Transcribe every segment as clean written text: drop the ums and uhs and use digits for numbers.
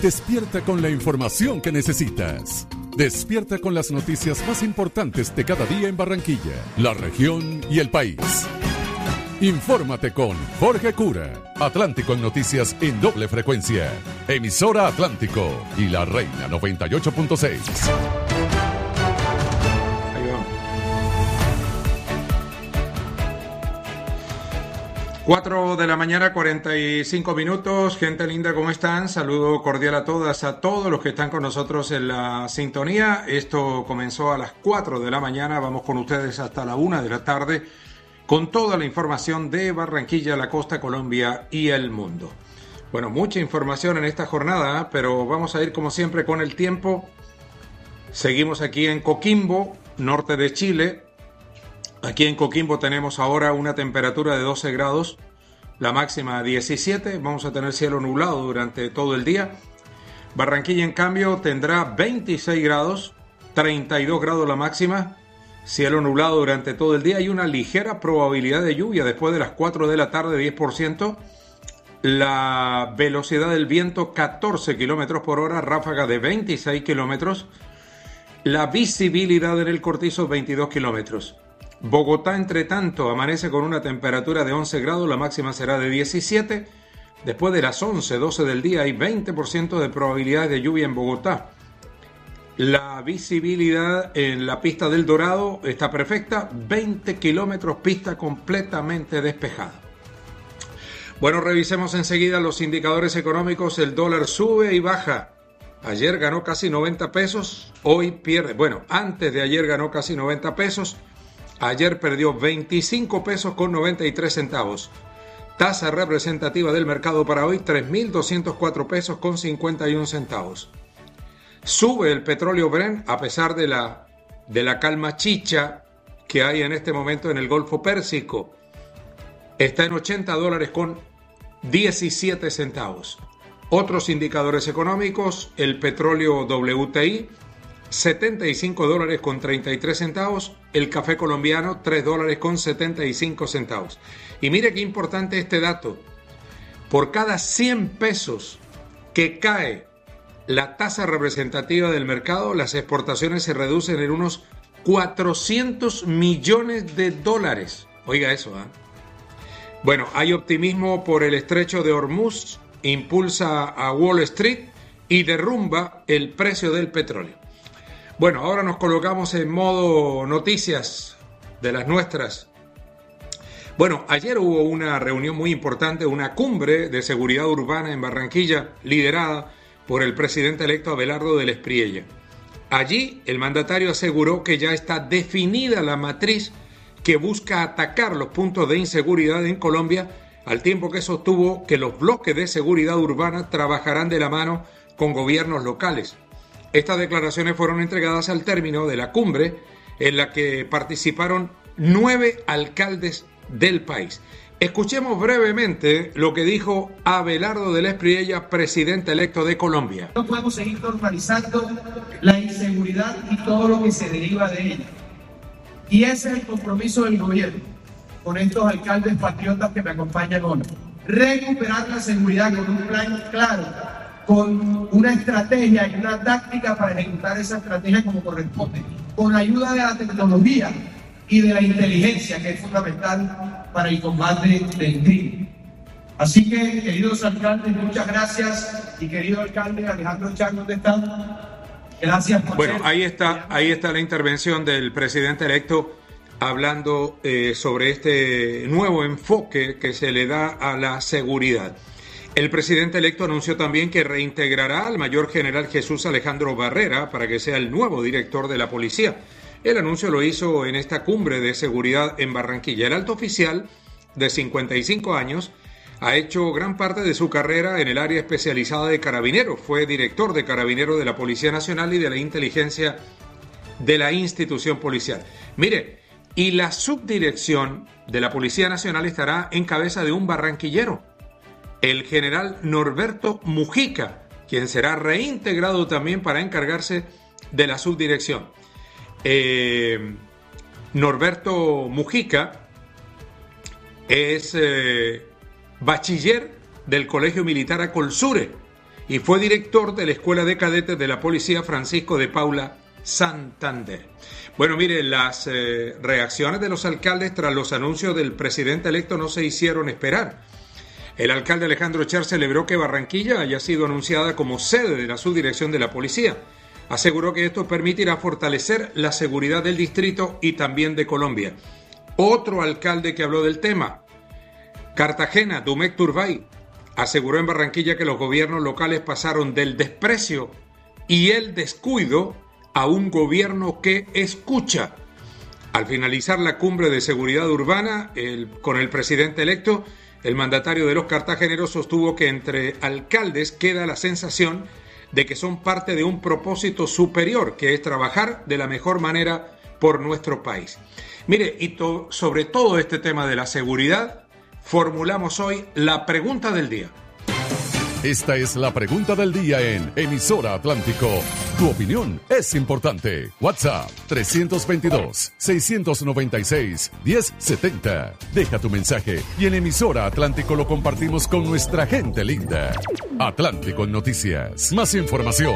Despierta con la información que necesitas. Despierta con las noticias más importantes de cada día en Barranquilla, la región y el país. Infórmate con Jorge Cura. Atlántico en noticias en doble frecuencia. Emisora Atlántico y La Reina 98.6. 4 de la mañana, 45 minutos. Gente linda, ¿cómo están? Saludo cordial a todas, a todos los que están con nosotros en la sintonía. Esto comenzó a las 4 de la mañana. Vamos con ustedes hasta la 1 de la tarde con toda la información de Barranquilla, la costa, Colombia y el mundo. Bueno, mucha información en esta jornada, pero vamos a ir como siempre con el tiempo. Seguimos aquí en Coquimbo, norte de Chile. Aquí en Coquimbo tenemos ahora una temperatura de 12 grados, la máxima 17, vamos a tener cielo nublado durante todo el día. Barranquilla, en cambio, tendrá 26 grados, 32 grados la máxima, cielo nublado durante todo el día y una ligera probabilidad de lluvia después de las 4 de la tarde, 10%. La velocidad del viento 14 kilómetros por hora, ráfaga de 26 kilómetros. La visibilidad en el Cortizo 22 kilómetros. Bogotá, entre tanto, amanece con una temperatura de 11 grados, la máxima será de 17. Después de las 11, 12 del día hay 20% de probabilidad de lluvia en Bogotá. La visibilidad en la pista del Dorado está perfecta, 20 kilómetros, pista completamente despejada. Bueno, revisemos enseguida los indicadores económicos. El dólar sube y baja. Ayer ganó casi 90 pesos, hoy pierde. Bueno, antes de ayer ganó casi 90 pesos. Ayer perdió 25 pesos con 93 centavos. Tasa representativa del mercado para hoy, 3.204 pesos con 51 centavos. Sube el petróleo Brent a pesar de la calma chicha que hay en este momento en el Golfo Pérsico. Está en $80 con 17 centavos. Otros indicadores económicos, el petróleo WTI, $75 con 33 centavos, el café colombiano $3 con 75 centavos. Y mire qué importante este dato. Por cada 100 pesos que cae la tasa representativa del mercado, las exportaciones se reducen en unos 400 millones de dólares. Oiga eso, ¿eh? Bueno, hay optimismo por el estrecho de Hormuz, impulsa a Wall Street y derrumba el precio del petróleo. Bueno, ahora nos colocamos en modo noticias de las nuestras. Bueno, ayer hubo una reunión muy importante, una cumbre de seguridad urbana en Barranquilla, liderada por el presidente electo Abelardo del Espriella. Allí, el mandatario aseguró que ya está definida la matriz que busca atacar los puntos de inseguridad en Colombia, al tiempo que sostuvo que los bloques de seguridad urbana trabajarán de la mano con gobiernos locales. Estas declaraciones fueron entregadas al término de la cumbre en la que participaron 9 alcaldes del país. Escuchemos brevemente lo que dijo Abelardo del Espriella, presidente electo de Colombia. No podemos seguir normalizando la inseguridad y todo lo que se deriva de ella. Y ese es el compromiso del gobierno con estos alcaldes patriotas que me acompañan hoy. Recuperar la seguridad con un plan claro, con una estrategia y una táctica para ejecutar esa estrategia como corresponde, con ayuda de la tecnología y de la inteligencia, que es fundamental para el combate del crimen. Así que, queridos alcaldes, muchas gracias, y querido alcalde Alejandro Chang, ¿dónde está? Gracias por Bueno, ahí está la intervención del presidente electo hablando sobre este nuevo enfoque que se le da a la seguridad. El presidente electo anunció también que reintegrará al mayor general Jesús Alejandro Barrera para que sea el nuevo director de la policía. El anuncio lo hizo en esta cumbre de seguridad en Barranquilla. El alto oficial, de 55 años, ha hecho gran parte de su carrera en el área especializada de carabineros. Fue director de carabineros de la Policía Nacional y de la inteligencia de la institución policial. Mire, y la subdirección de la Policía Nacional estará en cabeza de un barranquillero, el general Norberto Mujica, quien será reintegrado también para encargarse de la subdirección. Norberto Mujica es bachiller del Colegio Militar Acolsure y fue director de la Escuela de Cadetes de la Policía Francisco de Paula, Santander. Bueno, mire, las reacciones de los alcaldes tras los anuncios del presidente electo no se hicieron esperar. El alcalde Alejandro Char celebró que Barranquilla haya sido anunciada como sede de la subdirección de la policía. Aseguró que esto permitirá fortalecer la seguridad del distrito y también de Colombia. Otro alcalde que habló del tema, Cartagena, Dumec Turbay, aseguró en Barranquilla que los gobiernos locales pasaron del desprecio y el descuido a un gobierno que escucha. Al finalizar la cumbre de seguridad urbana con el presidente electo, el mandatario de los cartageneros sostuvo que entre alcaldes queda la sensación de que son parte de un propósito superior, que es trabajar de la mejor manera por nuestro país. Mire, y sobre todo este tema de la seguridad, formulamos hoy la pregunta del día. Esta es la pregunta del día en Emisora Atlántico. Tu opinión es importante. WhatsApp 322-696-1070. Deja tu mensaje y en Emisora Atlántico lo compartimos con nuestra gente linda. Atlántico en Noticias. Más información.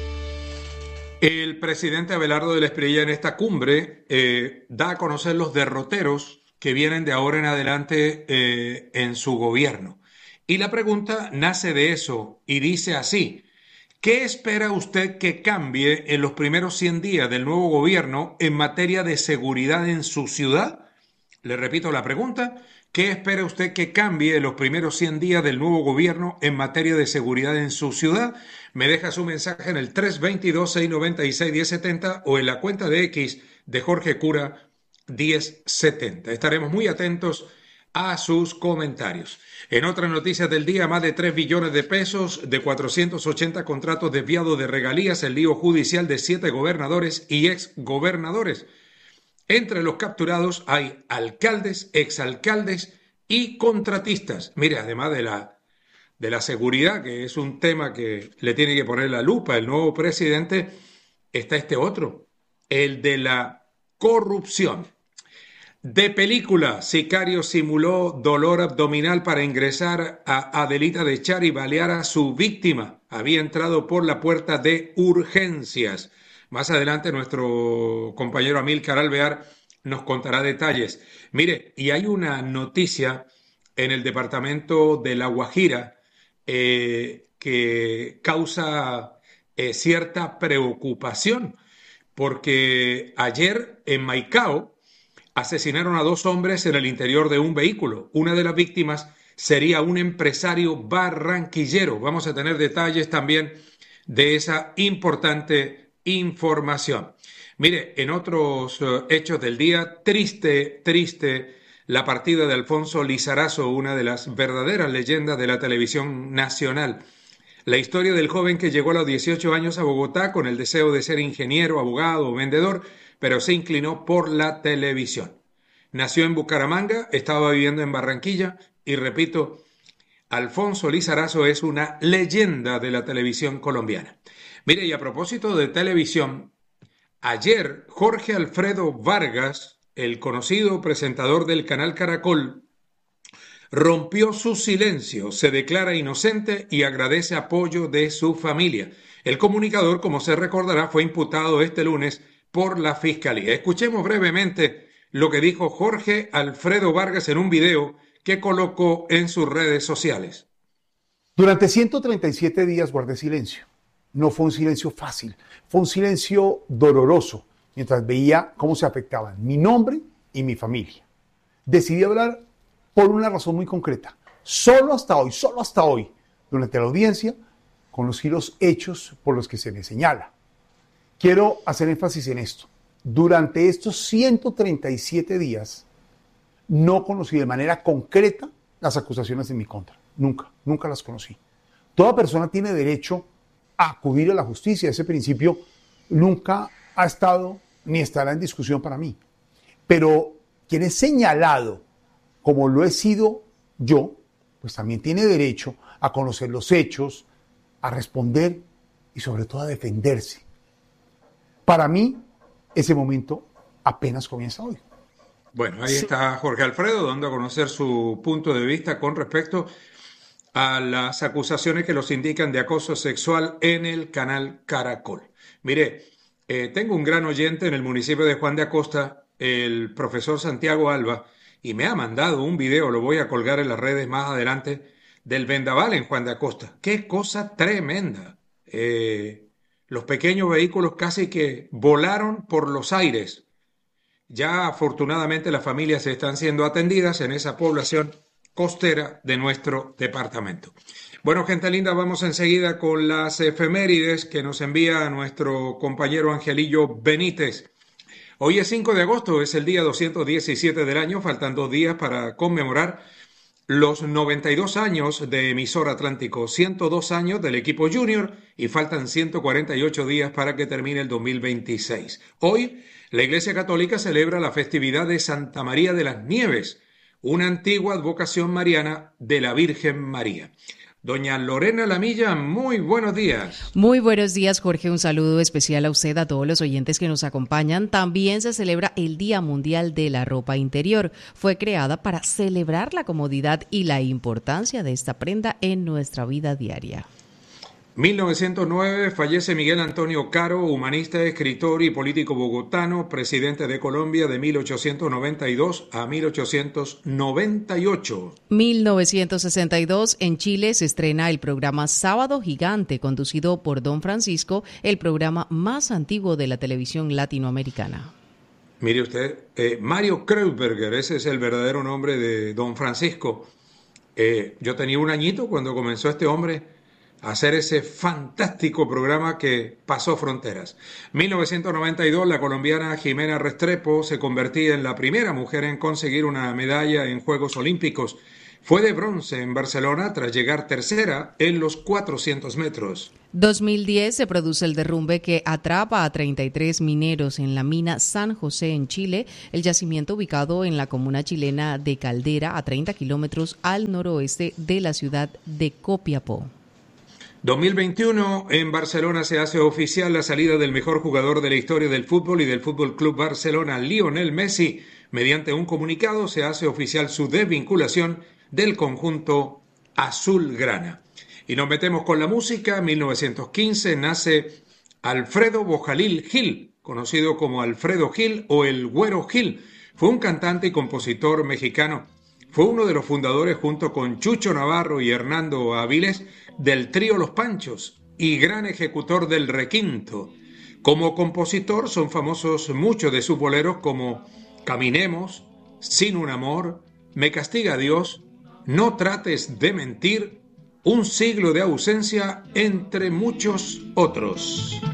El presidente Abelardo de la Espriella en esta cumbre da a conocer los derroteros que vienen de ahora en adelante en su gobierno. Y la pregunta nace de eso y dice así: ¿qué espera usted que cambie en los primeros 100 días del nuevo gobierno en materia de seguridad en su ciudad? Le repito la pregunta: ¿qué espera usted que cambie en los primeros 100 días del nuevo gobierno en materia de seguridad en su ciudad? Me deja su mensaje en el 322-696-1070 o en la cuenta de X de Jorge Cura 1070. Estaremos muy atentos a sus comentarios. En otras noticias del día, más de 3 billones de pesos de 480 contratos desviados de regalías, el lío judicial de 7 gobernadores y exgobernadores. Entre los capturados hay alcaldes, exalcaldes y contratistas. Mire, además de la seguridad, que es un tema que le tiene que poner la lupa el nuevo presidente, está este otro, el de la corrupción. De película, sicario simuló dolor abdominal para ingresar a Adelita de Char y balear a su víctima. Había entrado por la puerta de urgencias. Más adelante nuestro compañero Amílcar Alvear nos contará detalles. Mire, y hay una noticia en el departamento de La Guajira que causa cierta preocupación, porque ayer en Maicao asesinaron a 2 hombres en el interior de un vehículo. Una de las víctimas sería un empresario barranquillero. Vamos a tener detalles también de esa importante información. Mire, en otros hechos del día, triste la partida de Alfonso Lizarazo, una de las verdaderas leyendas de la televisión nacional. La historia del joven que llegó a los 18 años a Bogotá con el deseo de ser ingeniero, abogado o vendedor, pero se inclinó por la televisión. Nació en Bucaramanga, estaba viviendo en Barranquilla y repito, Alfonso Lizarazo es una leyenda de la televisión colombiana. Mire, y a propósito de televisión, ayer Jorge Alfredo Vargas, el conocido presentador del canal Caracol, rompió su silencio, se declara inocente y agradece apoyo de su familia. El comunicador, como se recordará, fue imputado este lunes por la Fiscalía. Escuchemos brevemente lo que dijo Jorge Alfredo Vargas en un video que colocó en sus redes sociales. Durante 137 días guardé silencio. No fue un silencio fácil, fue un silencio doloroso, mientras veía cómo se afectaban mi nombre y mi familia. Decidí hablar por una razón muy concreta. Solo hasta hoy, durante la audiencia, conocí los hechos por los que se me señala. Quiero hacer énfasis en esto. Durante estos 137 días, no conocí de manera concreta las acusaciones en mi contra. Nunca las conocí. Toda persona tiene derecho a acudir a la justicia. Ese principio nunca ha estado ni estará en discusión para mí. Pero quien es señalado, como lo he sido yo, pues también tiene derecho a conocer los hechos, a responder y sobre todo a defenderse. Para mí, ese momento apenas comienza hoy. Bueno, ahí está Jorge Alfredo dando a conocer su punto de vista con respecto a las acusaciones que los indican de acoso sexual en el canal Caracol. Mire, tengo un gran oyente en el municipio de Juan de Acosta, el profesor Santiago Alba, y me ha mandado un video, lo voy a colgar en las redes más adelante, del vendaval en Juan de Acosta. ¡Qué cosa tremenda! Los pequeños vehículos casi que volaron por los aires. Ya afortunadamente las familias están siendo atendidas en esa población costera de nuestro departamento. Bueno, gente linda, vamos enseguida con las efemérides que nos envía nuestro compañero Angelillo Benítez. Hoy es 5 de agosto, es el día 217 del año, faltan 2 días para conmemorar los 92 años de Emisor Atlántico, 102 años del equipo junior y faltan 148 días para que termine el 2026. Hoy, la Iglesia Católica celebra la festividad de Santa María de las Nieves, una antigua advocación mariana de la Virgen María. Doña Lorena Lamilla, muy buenos días. Muy buenos días, Jorge. Un saludo especial a usted, a todos los oyentes que nos acompañan. También se celebra el Día Mundial de la Ropa Interior. Fue creada para celebrar la comodidad y la importancia de esta prenda en nuestra vida diaria. 1909 fallece Miguel Antonio Caro, humanista, escritor y político bogotano, presidente de Colombia de 1892 a 1898. 1962 en Chile se estrena el programa Sábado Gigante, conducido por Don Francisco, el programa más antiguo de la televisión latinoamericana. Mire usted, Mario Kreuzberger, ese es el verdadero nombre de Don Francisco. Yo tenía un añito cuando comenzó este hombre hacer ese fantástico programa que pasó fronteras. 1992, la colombiana Jimena Restrepo se convertía en la primera mujer en conseguir una medalla en Juegos Olímpicos. Fue de bronce en Barcelona tras llegar tercera en los 400 metros. 2010 se produce el derrumbe que atrapa a 33 mineros en la mina San José en Chile, el yacimiento ubicado en la comuna chilena de Caldera, a 30 kilómetros al noroeste de la ciudad de Copiapó. 2021, en Barcelona se hace oficial la salida del mejor jugador de la historia del fútbol y del Fútbol Club Barcelona, Lionel Messi. Mediante un comunicado se hace oficial su desvinculación del conjunto azulgrana. Y nos metemos con la música. En 1915 nace Alfredo Bojalil Gil, conocido como Alfredo Gil o el Güero Gil. Fue un cantante y compositor mexicano. Fue uno de los fundadores, junto con Chucho Navarro y Hernando Avilés, del trío Los Panchos y gran ejecutor del requinto. Como compositor son famosos muchos de sus boleros como Caminemos, Sin un amor, Me castiga Dios, No trates de mentir, Un siglo de ausencia, entre muchos otros.